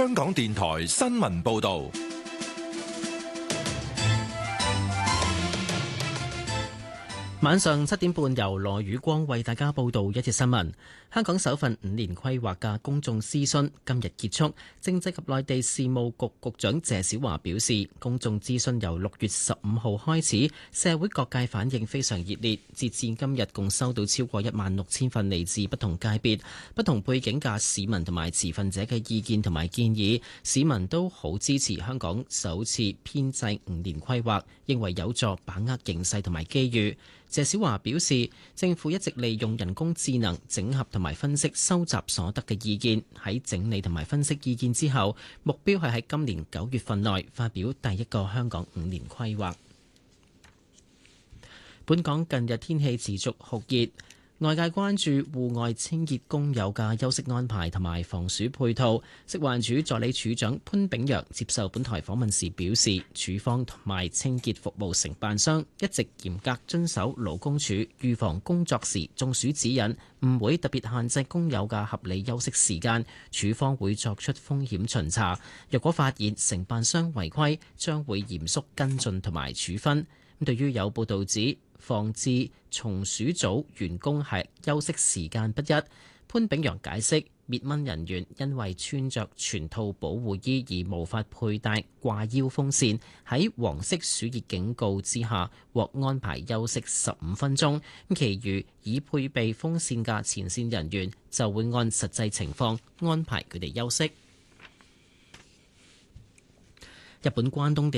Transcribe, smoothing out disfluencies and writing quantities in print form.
香港電台新聞報道。 晚上7點半，由羅宇光為大家報道一節新聞。香港首份5年規劃嘅公眾諮詢今日結束，政制及內地事務局局長謝小華表示，公眾諮詢由6月15號開始，社會各界反應非常熱烈，截至今日共收到超過16000份嚟自不同界別、不同背景嘅市民同埋持份者嘅意見同埋建議，市民都好支持香港首次編制5年規劃，認為有助把握形勢同埋機遇。謝小華表示，政府一直利用人工智能整合同埋分析收集所得嘅意見，喺整理同埋分析意見之後，目標係喺今年9月份內發表第一個香港5年規劃。本港近日天氣持續酷熱，外界關注戶外清潔工友嘅休息安排同埋防暑配套。食環署助理署長潘炳陽接受本台訪問時表示，署方同埋清潔服務承辦商一直嚴格遵守勞工處預防工作時中暑指引，唔會特別限制工友嘅合理休息時間。署方會作出風險巡查，若果發現承辦商違規，將會嚴肅跟進同埋處分。對於有報導指防治松鼠組員工係休息時間不一，潘炳陽解釋，滅蚊人員因為穿着全套保護衣而無法佩戴掛腰風扇，喺黃色暑熱警告之下獲安排休息15分鐘。其餘已配備風扇嘅前線人員就會按實際情況安排佢哋休息。日本關東地